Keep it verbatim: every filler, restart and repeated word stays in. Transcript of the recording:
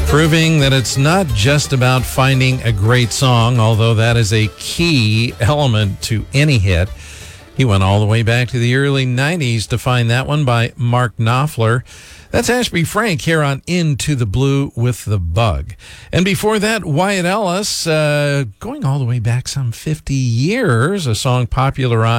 Proving that it's not just about finding a great song, although that is a key element to any hit. He went all the way back to the early nineties to find that one by Mark Knopfler. That's Ashby Frank here on Into the Blue with the Bug. And before that, Wyatt Ellis, uh, going all the way back some fifty years, a song popularized